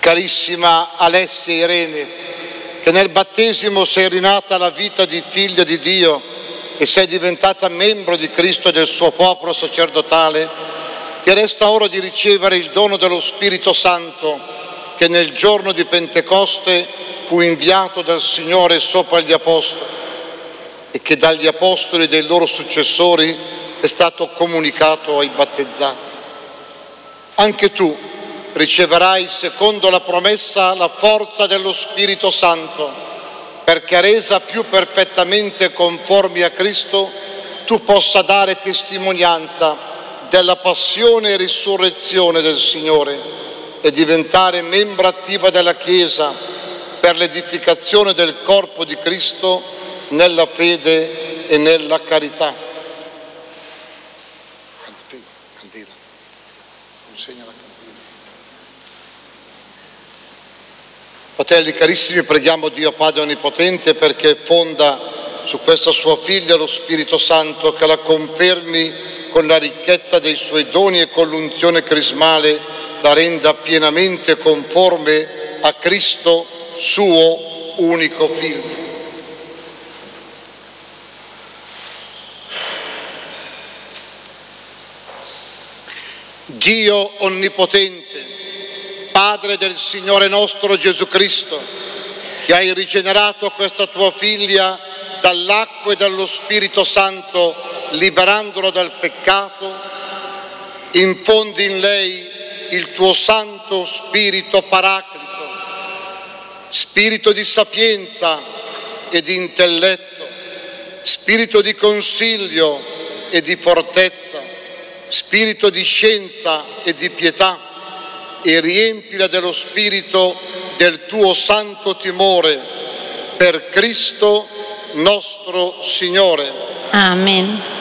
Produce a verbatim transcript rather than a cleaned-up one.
Carissima Alessia Irene, che nel battesimo sei rinata alla vita di figlia di Dio e sei diventata membro di Cristo e del suo popolo sacerdotale, ti resta ora di ricevere il dono dello Spirito Santo che nel giorno di Pentecoste fu inviato dal Signore sopra gli Apostoli e che dagli Apostoli e dei loro successori è stato comunicato ai battezzati. Anche tu riceverai secondo la promessa la forza dello Spirito Santo, perché resa più perfettamente conformi a Cristo, tu possa dare testimonianza della passione e risurrezione del Signore e diventare membro attiva della Chiesa per l'edificazione del corpo di Cristo nella fede e nella carità. Candela, consegna la candela. Fratelli carissimi, preghiamo Dio Padre Onnipotente perché fonda su questa sua figlia lo Spirito Santo, che la confermi con la ricchezza dei suoi doni e con l'unzione crismale la renda pienamente conforme a Cristo, suo unico Figlio. Dio Onnipotente, Padre del Signore nostro Gesù Cristo, che hai rigenerato questa tua figlia dall'acqua e dallo Spirito Santo, liberandola dal peccato, infondi in lei il tuo Santo Spirito Paraclito, Spirito di sapienza e di intelletto, Spirito di consiglio e di fortezza, Spirito di scienza e di pietà, e riempila dello spirito del tuo santo timore, per Cristo nostro Signore. Amen.